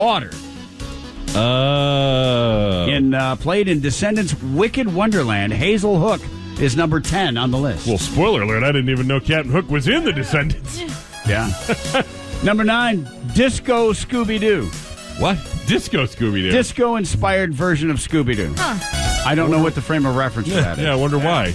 Water. Played in Descendants Wicked Wonderland, Hazel Hook is number 10 on the list. Well, spoiler alert, I didn't even know Captain Hook was in The Descendants. Yeah. Number 9, Disco Scooby-Doo. What? Disco Scooby-Doo? Disco-inspired version of Scooby-Doo. Huh. I don't know what the frame of reference for that is. Yeah, I wonder why.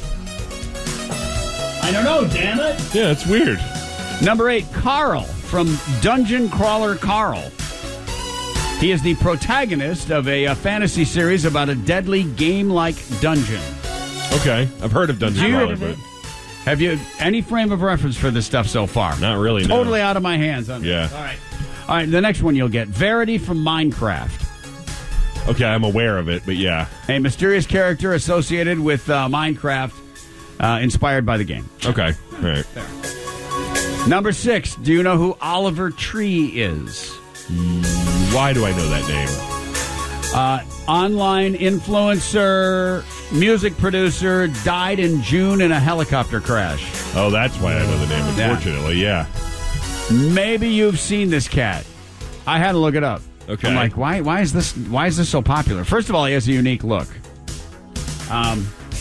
I don't know, damn it. Yeah, it's weird. Number 8, Carl from Dungeon Crawler Carl. He is the protagonist of a fantasy series about a deadly game-like dungeon. Okay, I've heard of Dungeon Crawler, but have you any frame of reference for this stuff so far? Not really. Totally out of my hands. On yeah. This. All right. The next one you'll get Verity from Minecraft. Okay, I'm aware of it, but yeah, a mysterious character associated with Minecraft, inspired by the game. Okay, all right. There. Number 6. Do you know who Oliver Tree is? Why do I know that name? Online influencer, music producer, died in June in a helicopter crash. Oh, that's why I know the name, unfortunately, yeah. Maybe you've seen this cat. I had to look it up. Okay. I'm like, why is this so popular? First of all, he has a unique look. Let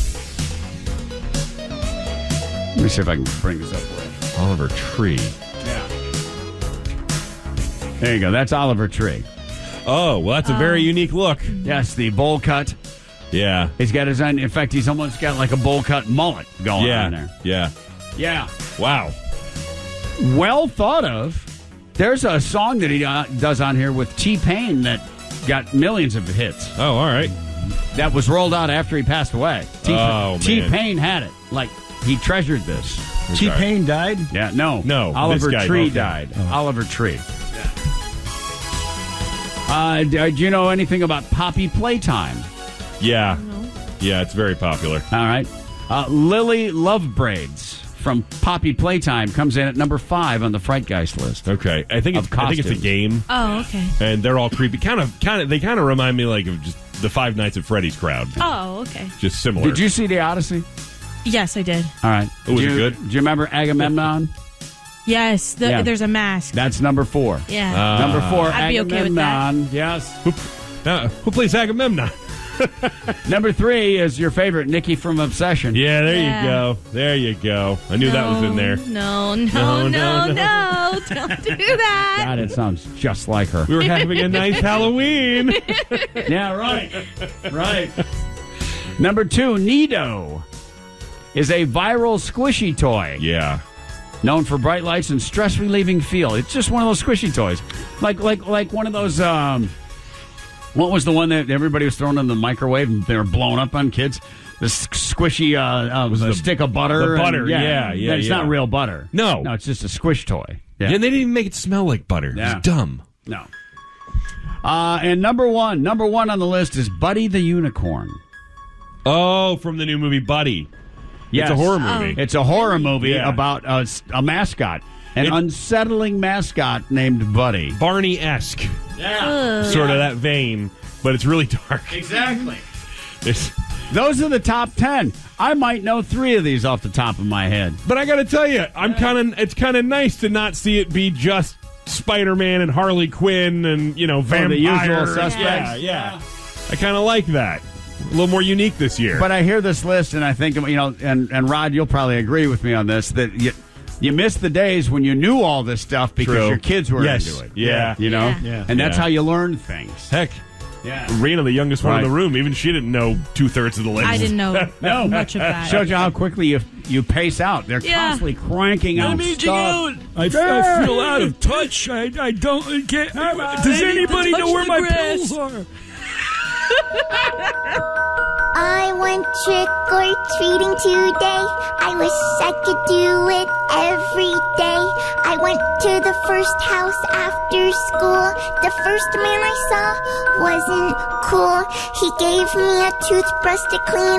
me see if I can bring this up for you. Oliver Tree. Yeah. There you go. That's Oliver Tree. Oh, well, that's a very unique look. Yes, the bowl cut. Yeah. He's got his own. In fact, he's almost got like a bowl cut mullet going on there. Yeah. Yeah. Wow. Well thought of. There's a song that he does on here with T-Pain that got millions of hits. Oh, all right. That was rolled out after he passed away. Man. T-Pain had it. Like, he treasured this. Okay. T-Pain died? Yeah, no. Oliver Tree died. Oliver Tree. Yeah. Do you know anything about Poppy Playtime? Yeah. Yeah, it's very popular. All right. Lily Lovebraids from Poppy Playtime comes in at number 5 on the Frightgeist list. Okay, I think it's a game. Oh, okay. And they're all creepy. They kind of remind me like of just the Five Nights at Freddy's crowd. Oh, okay. Just similar. Did you see The Odyssey? Yes, I did. All right. Was it good? Do you remember Agamemnon? Yes, there's a mask. That's number 4. Yeah. Number 4, I'd be okay with that. Agamemnon. Yes. Who plays Agamemnon? Number 3 is your favorite, Nikki from Obsession. Yeah, there you go. There you go. I knew that was in there. No. Don't do that. God, it sounds just like her. We were having a nice Halloween. Yeah, right. Right. Number 2, Nido is a viral squishy toy. Yeah. Known for bright lights and stress-relieving feel. It's just one of those squishy toys. Like one of those... what was the one that everybody was throwing in the microwave and they were blowing up on kids? The squishy, was a stick of butter. The butter, yeah. It's not real butter. No, it's just a squish toy. Yeah, and they didn't even make it smell like butter. Yeah. It's dumb. No. And number one on the list is Buddy the Unicorn. Oh, from the new movie Buddy. Yes. It's a horror movie. It's a horror movie about a mascot. An unsettling mascot named Buddy. Barney-esque. Yeah. Sort of that vein, but it's really dark. Exactly. Those are the top 10. I might know 3 of these off the top of my head. But I got to tell you, it's kind of nice to not see it be just Spider-Man and Harley Quinn and, vampire. The usual suspects. Yeah. I kind of like that. A little more unique this year. But I hear this list and I think, and Rod, you'll probably agree with me on this, that you miss the days when you knew all this stuff because your kids were into it. Yeah. Yeah. And that's how you learn things. Heck. Yeah. Rena, the youngest one in the room, even she didn't know 2/3 of the list. I didn't know much of that. Shows you how quickly you pace out. They're constantly cranking out stuff. I feel out of touch. I don't get. Does anybody know where my pills are? I went trick-or-treating today. I wish I could do it every day. I went to the first house after school. The first man I saw wasn't cool. He gave me a toothbrush to clean